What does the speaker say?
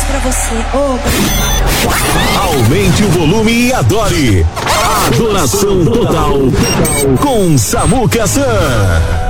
pra você. Aumente o volume e adore. Adoração total com Samuca San.